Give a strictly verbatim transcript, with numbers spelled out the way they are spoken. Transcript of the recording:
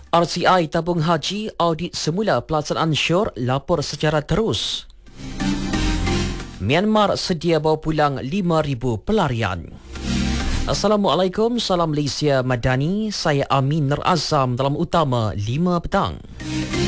R C I tabung haji audit semula pelaksanaan syur lapor secara terus. Myanmar sedia bawa pulang lima ribu pelarian. Assalamualaikum, salam Malaysia Madani. Saya Amin Nur Azam dalam utama lima petang.